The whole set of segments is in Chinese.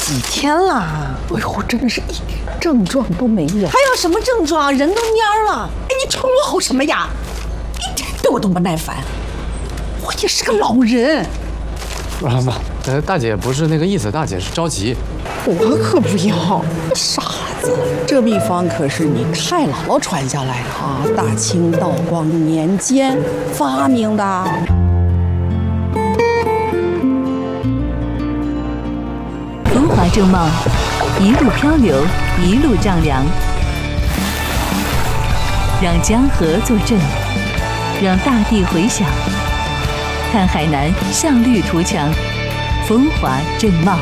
几天了？哎呦，真的是一点症状都没有。 还有什么症状？人都蔫了。哎，你冲我吼什么呀？一点对我都不耐烦。我也是个老人。 妈，大姐不是那个意思，大姐是着急。 我可不要，傻子，这秘方可是你太姥姥传下来的啊，大清道光年间发明的。 风华正茂，一路漂流，一路丈量，让江河作证，让大地回响。看海南向绿图强，风华正茂。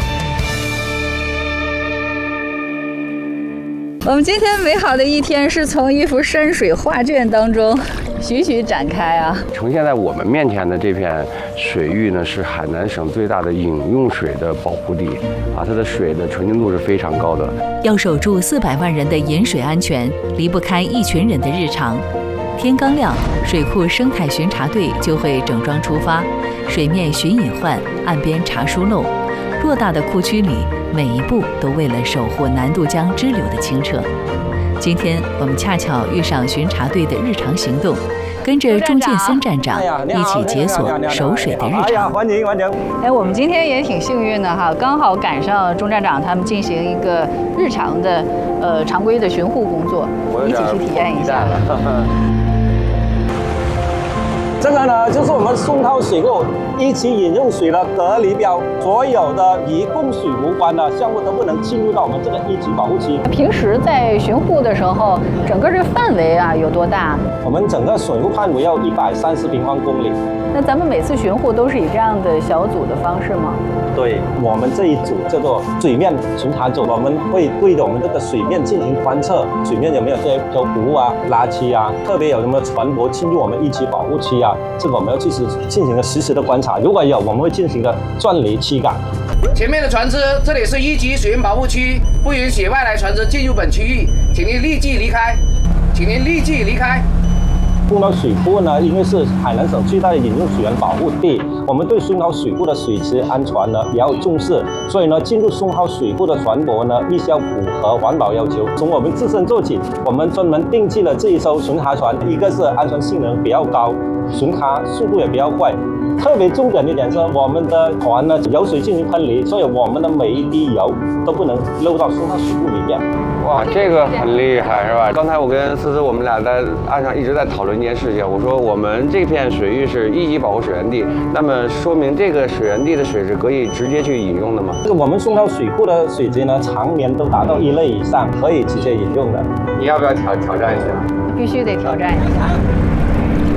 我们今天美好的一天是从一幅山水画卷当中徐徐展开啊！ 呈现在我们面前的这片水域呢，是海南省最大的饮用水的保护地啊，它的水的纯净度是非常高的。 要守住400万人的饮水安全，离不开一群人的日常。天刚亮，水库生态巡查队就会整装出发，水面寻隐患，岸边查疏漏。偌大的库区里，每一步都为了守护南渡江支流的清澈。今天我们恰巧遇上巡查队的日常行动，跟着钟建森站长一起解锁守水的日常。 欢迎。 哎，我们今天也挺幸运的哈，刚好赶上钟站长他们进行一个日常的常规的巡护工作，一起去体验一下。 这个呢，就是我们松涛水库一级饮用水的隔离标，所有的与供水无关的项目都不能进入到我们这个一级保护区。 平时在巡护的时候，整个这个范围啊有多大？ 我们整个水库范围要130平方公里。 那咱们每次巡护都是以这样的小组的方式吗？ 对，我们这一组叫做水面巡查组，我们会对着我们这个水面进行观测，水面有没有这些漂浮物啊、垃圾啊，特别有什么船舶进入我们一级保护区啊，这个我们要进行个实时的观察，如果有，我们会进行个钻离驱赶。 前面的船只，这里是一级水源保护区，不允许外来船只进入本区域，请您立即离开，请您立即离开。 松涛水库呢，因为是海南省最大的饮用水源保护地，我们对松涛水库的水质安全呢比较重视，所以呢，进入松涛水库的船舶呢，必须要符合环保要求。从我们自身做起，我们专门定制了这一艘巡查船，一个是安全性能比较高，巡查速度也比较快。特别重点一点是，我们的船呢油水进行喷离，所以我们的每一滴油都不能漏到松涛水库里面。 哇，这个很厉害是吧？刚才我跟思思我们俩在岸上一直在讨论一件事情，我说我们这片水域是一级保护水源地，那么说明这个水源地的水是可以直接去饮用的吗？ 我们松涛水库的水质呢，常年都达到1类以上，可以直接饮用的。 你要不要挑战一下？ 必须得挑战一下。